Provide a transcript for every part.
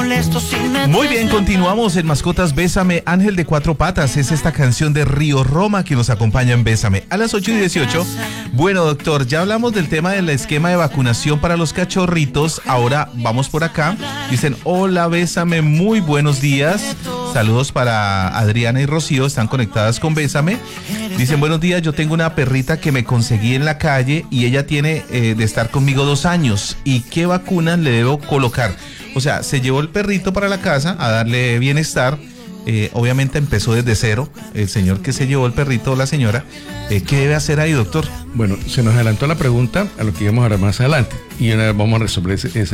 Muy bien, continuamos en Mascotas Bésame. Ángel de Cuatro Patas es esta canción de Río Roma que nos acompaña en Bésame a las 8:18. Bueno, doctor, ya hablamos del tema del esquema de vacunación para los cachorritos. Ahora vamos por acá. Dicen, hola, Bésame, muy buenos días. Saludos para Adriana y Rocío, están conectadas con Bésame. Dicen, buenos días, yo tengo una perrita que me conseguí en la calle y ella tiene de estar conmigo 2 años. ¿Y qué vacunas le debo colocar? O sea, se llevó el perrito para la casa a darle bienestar. Obviamente empezó desde cero el señor que se llevó el perrito o la señora. ¿Qué debe hacer ahí, doctor? Bueno, se nos adelantó la pregunta a lo que íbamos a hablar más adelante y ahora vamos a resolver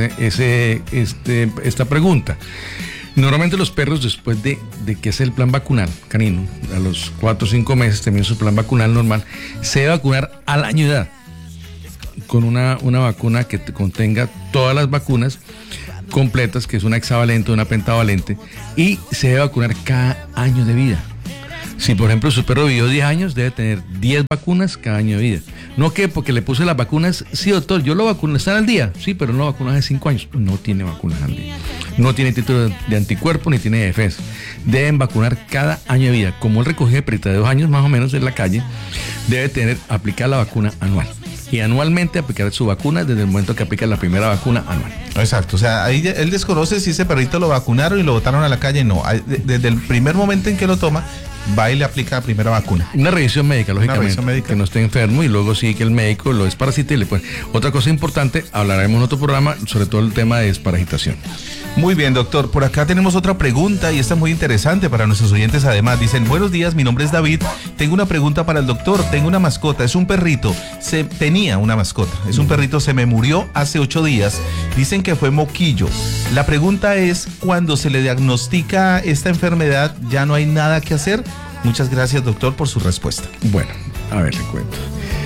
esta pregunta. Normalmente los perros, después de que es el plan vacunal canino, a los 4 o 5 meses termina su plan vacunal normal, se debe vacunar al año de edad con una vacuna que contenga todas las vacunas completas, que es una hexavalente, una pentavalente, y se debe vacunar cada año de vida. Si por ejemplo su perro vivió 10 años, debe tener 10 vacunas cada año de vida. No que porque le puse las vacunas, sí doctor, yo lo vacuno, ¿están al día? Sí, pero no lo vacuno hace 5 años. No tiene vacunas al día. No tiene título de anticuerpo ni tiene defensa. Deben vacunar cada año de vida. Como él recoge perrita de 2 años más o menos en la calle, debe aplicar la vacuna anual. Y anualmente aplicar su vacuna desde el momento que aplica la primera vacuna anual. Exacto, o sea, ahí él desconoce si ese perrito lo vacunaron y lo botaron a la calle. No, desde el primer momento en que lo toma, va y le aplica la primera vacuna. Una revisión médica, lógicamente, que no esté enfermo y luego sí que el médico lo desparasite y le pone. Otra cosa importante, hablaremos en otro programa sobre todo el tema de desparasitación. Muy bien, doctor. Por acá tenemos otra pregunta y esta es muy interesante para nuestros oyentes. Además, dicen, buenos días, mi nombre es David. Tengo una pregunta para el doctor. Tengo una mascota, es un perrito. Tenía una mascota, es un perrito, se me murió hace 8 días. Dicen que fue moquillo. La pregunta es, cuando se le diagnostica esta enfermedad, ¿ya no hay nada que hacer? Muchas gracias, doctor, por su respuesta. Bueno, a ver, le cuento.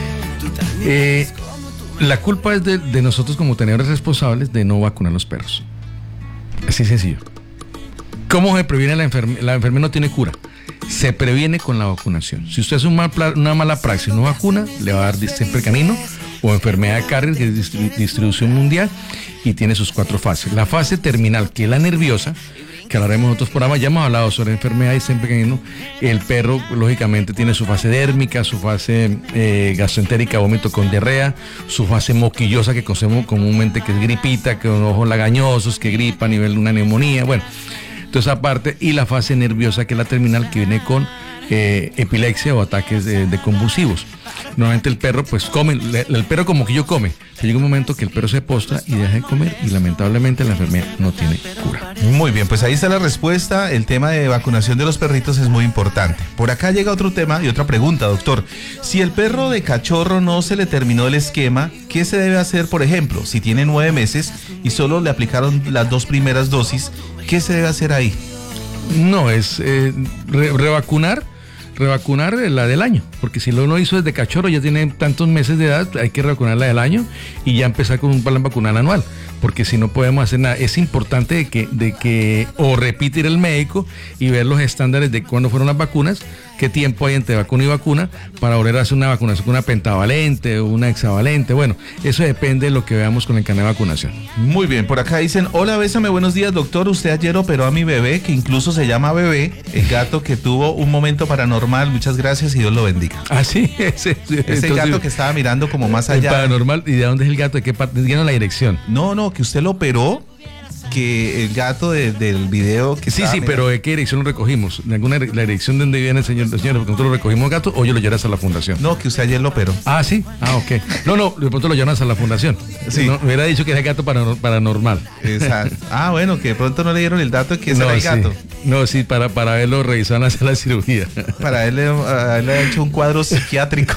La culpa es de nosotros como tenedores responsables de no vacunar a los perros. Así sencillo. ¿Cómo se previene la enfermedad? La enfermedad no tiene cura. Se previene con la vacunación. Si usted hace una mala praxis, no vacuna, le va a dar distemper canino o enfermedad de Carrier, que es distribución mundial, y tiene sus 4 fases. La fase terminal, que es la nerviosa, que hablaremos en otros programas, ya hemos hablado sobre enfermedad de distemper canino. El perro, lógicamente, tiene su fase dérmica, su fase gastroentérica, vómito con diarrea, su fase moquillosa, que conocemos comúnmente que es gripita, que son ojos lagañosos, que gripa a nivel de una neumonía, bueno, entonces aparte, y la fase nerviosa, que es la terminal, que viene con epilepsia o ataques de convulsivos. Normalmente el perro pues come, el perro como que yo come, pero llega un momento que el perro se postra y deja de comer y lamentablemente la enfermedad no tiene cura. Muy bien, pues ahí está la respuesta. El tema de vacunación de los perritos es muy importante. Por acá llega otro tema y otra pregunta, doctor. Si el perro de cachorro no se le terminó el esquema, ¿qué se debe hacer, por ejemplo? Si tiene 9 meses y solo le aplicaron las 2 primeras dosis, ¿qué se debe hacer ahí? No, es revacunar la del año, porque si lo hizo desde cachorro, ya tiene tantos meses de edad, hay que revacunar la del año y ya empezar con un plan vacunal anual, porque si no podemos hacer nada. Es importante de que o repetir el médico y ver los estándares de cuándo fueron las vacunas, qué tiempo hay entre vacuna y vacuna, para volver a hacer una vacunación con una pentavalente o una hexavalente. Bueno, eso depende de lo que veamos con el carnet de vacunación. Muy bien, por acá dicen, hola, Bésame, buenos días, doctor. Usted ayer operó a mi bebé, que incluso se llama Bebé, el gato que tuvo un momento paranormal. Muchas gracias y Dios lo bendiga. Ah, sí, ese gato que estaba mirando como más allá. Paranormal. ¿Y de dónde es el gato? ¿De qué parte? Díganos la dirección. No, que usted lo operó, que el gato del video que sí, pero ¿de qué dirección lo recogimos? ¿De alguna la dirección de donde viene el señor? Porque nosotros lo recogimos el gato o yo lo llevé hasta la fundación. No, que usted ayer lo operó. Ah, sí. Ah, ok. No, de pronto lo llevan hasta la fundación. Sí. No, me hubiera dicho que era el gato paranormal. Exacto. Ah, bueno, que de pronto no le dieron el dato de que ese era el gato. No, sí, para verlo revisar hacer la cirugía. Para él le ha hecho un cuadro psiquiátrico.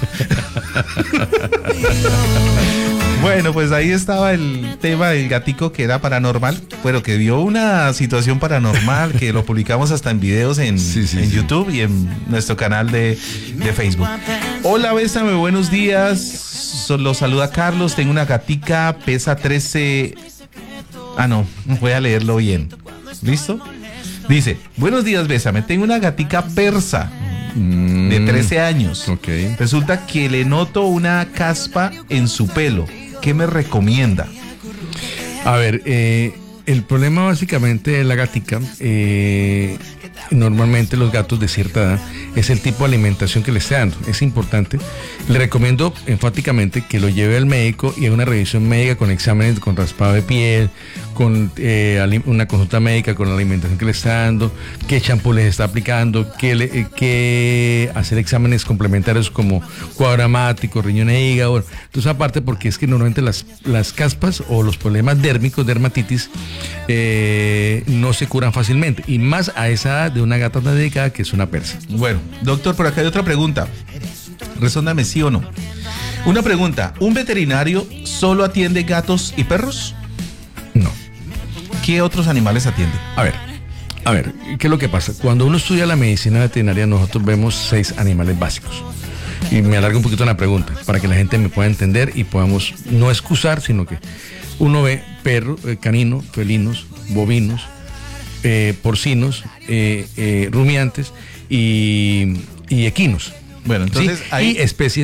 Bueno, pues ahí estaba el tema del gatico que era paranormal, pero que vio una situación paranormal, que lo publicamos hasta en videos en YouTube y en nuestro canal de Facebook. Hola, Bésame, buenos días. Los saluda Carlos, tengo una gatica, pesa 13... Ah, no, voy a leerlo bien. ¿Listo? Dice, buenos días, Bésame, tengo una gatica persa de 13 años. Okay. Resulta que le noto una caspa en su pelo. ¿Qué me recomienda? A ver, el problema básicamente de la gatica, normalmente los gatos de cierta edad, es el tipo de alimentación que le esté dando. Es importante. Le recomiendo enfáticamente que lo lleve al médico y haga una revisión médica con exámenes, con raspado de piel, con una consulta médica con la alimentación que le está dando, qué champú les está aplicando, que hacer exámenes complementarios como cuadramático, riñón e hígado. Entonces, aparte, porque es que normalmente las caspas o los problemas dérmicos, dermatitis, no se curan fácilmente, y más a esa edad de una gata tan delicada que es una persa. Bueno, doctor, por acá hay otra pregunta. Respóndame sí o no. Una pregunta, ¿un veterinario solo atiende gatos y perros? No. ¿Qué otros animales atiende? A ver, ¿qué es lo que pasa? Cuando uno estudia la medicina veterinaria, nosotros vemos 6 animales básicos. Y me alargo un poquito en la pregunta, para que la gente me pueda entender y podamos no excusar, sino que uno ve perro, canino, felinos, bovinos, porcinos, rumiantes y equinos. Bueno, entonces ¿sí? ahí... Y especies